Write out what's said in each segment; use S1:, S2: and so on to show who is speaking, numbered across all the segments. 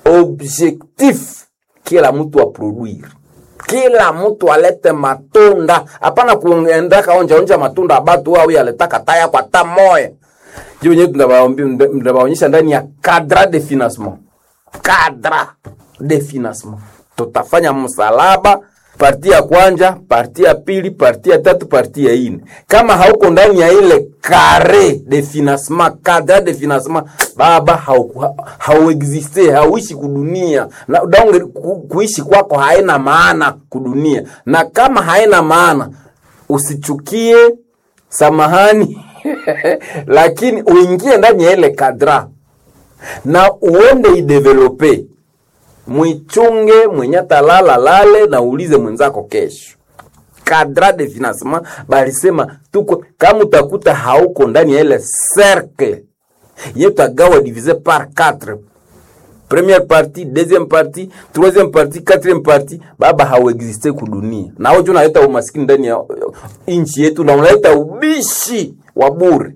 S1: objectif kila mtu aproduire, kila mtu alete matunda. Hapana kuenda kaonja matunda batu au yaletaka taya kwa tamoya. Juu nyetu ndabaonyesha ndani ya cadre de financement. Cadre de financement. Tutafanya msalaba, parti ya kwanza, parti ya pili, parti ya tatu, parti ya ine. Kama hauko ndani ya ile carré de financement, cadre de financement, baba hauexiste, hauishi kudunia. Na donge kuishi kwako haina maana kudunia. Na kama haina maana, usichukie, samahani, lakini uingie ndani ya ile kadra na uende idevelope. Mwichunge, mwenyata lale na ulize mwenzako kesho. Kadra de financement balisema tuko kama utakuta hauko ndani ya ile cercle yetu gawa divisé par 4. Première partie, deuxième partie, troisième partie, quatrième partie, baba hauexiste kudunia. Na hojo unaleta umaskini ndani ya inchi yetu na unaleta ubishi wa bure.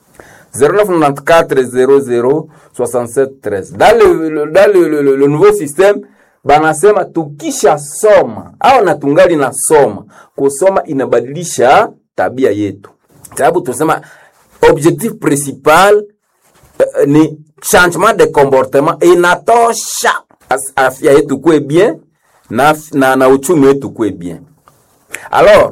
S1: 0994006713. Dans le nouveau système, banasema tukisha soma au natungali na soma. Kusoma inabadilisha tabia yetu. Sababu tunasema objectif principal ni changement de comportement, inatosha afya yetu kuwe bien na uchumi wetu kuwe bien. Alors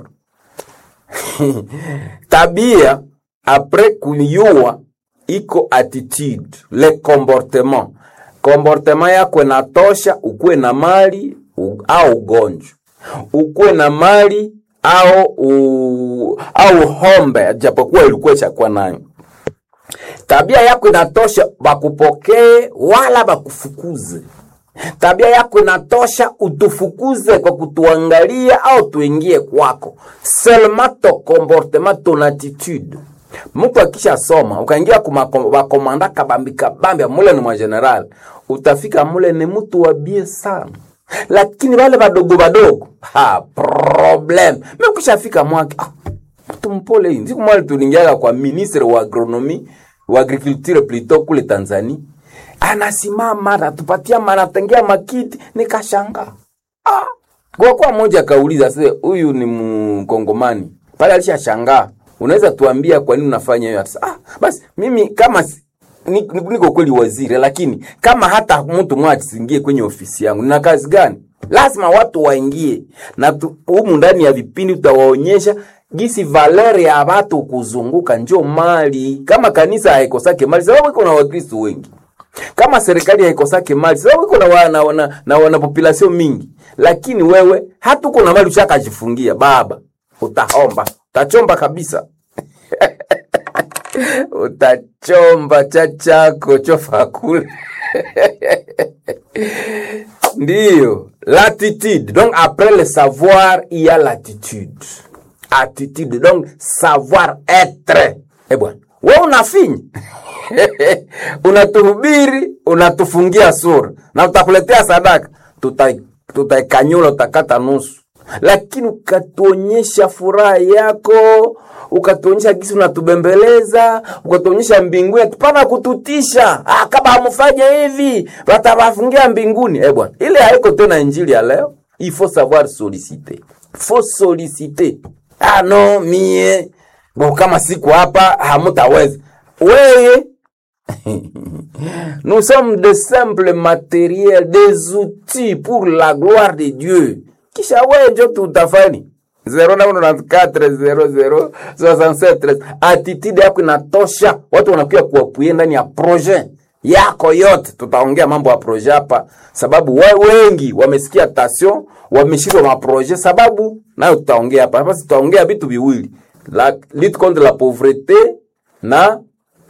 S1: tabia après kuyua iko attitude, le comportement. Comportement yako inatosha ukuwe na mali au ugonjwa. Ukuwe na mali au hombe japokuwa ilikuwa chakwa nayo. Tabia yako inatosha bakupokee wala bakufukuze. Tabia yako inatosha utufukuze kwa kutuangalia au tuingie kwako. Seulement ton comportement, ton attitude. Mtu akisha soma, ukaingia kwa komanda kabambi mule ni mwa general, utafika mule ni mtu wa bie sana. Lakini wale badogo, problem. Mimi ukishafika mwake, mtu mpole hii. Siku mwale tulingiaga kwa ministre wa agronomie, wa agriculture plutôt kule Tanzania. Anasimama, anatupatia manatengea makiti, nikashanga. Kwa moja kauliza, sasa huyu ni Mkongomani. Pale alishashangaa. Unaweza tuambia kwa nini unafanya hiyo? Basi mimi kama niko kweli waziri, lakini kama hata mtu mmoja asingie kwenye ofisi yangu, nina kazi gani? Lazima watu waingie. Na humu ndani ya vipindi tutawaonyesha gisi valeur ya watu kuzunguka ndio mali. Kama kanisa haikosake mali, sababu iko na Wakristo wengi. Kama serikali haikosake mali, sababu iko na wana population mingi. Lakini wewe hata uko na mali ushakajifungia, baba, utachomba kabisa. Utachomba chachako chofa kule. Ndiyo, l'attitude. Donc après le savoir, il y a l'attitude. Attitude, donc savoir être. Bwana, wewe unafinya. Unatuhubiri, unatufungia sura. Na utakuletea sadaka, tutaikanyula, utakata nusu. Lakini ukatuonyesha furaha yako, ukatuonyesha gisi unatubembeleza, ukatuonyesha mbinguni, tupana kututisha. Kama hamfanye hivi, watawafungia mbinguni. Bwana, ile haiko tena injili ya leo. Il faut savoir solliciter. Faut solliciter. Non, mie. Kama siku hapa, hamutaweza. Wewe. Nous sommes de simples matériels, des outils pour la gloire de Dieu. Kisha wewe ndio tutafani. 0994006713. Attitude yako inatosha. Watu wanakuja kuapuye ndani ya projet yako yote. Tutaongea mambo ya projet hapa sababu wengi wamesikia station, wameshindwa ma projet sababu nayo tutaongea hapa. Basi tutaongea vitu viwili. La lutte contre la pauvreté na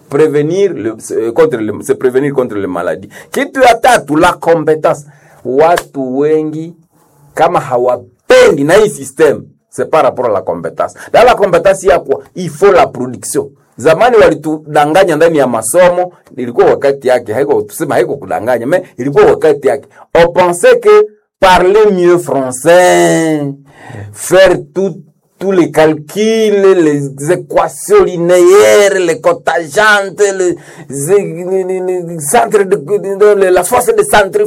S1: se prévenir contre les maladies. Kitu ya tatu, la compétence. Watu wengi kama hawapendi na hii system, c'est par rapport à la compétence. Dans la compétence yako, il faut la production. Zamani walitudanganya ndani ya masomo, ilikuwa wakati yake, haiko tuseme haiko kudanganya, mais ilikuwa wakati yake. On pensait que parler mieux français, faire tous les calculs, les équations linéaires, les cotajantes, les centres de la force de centrifuge,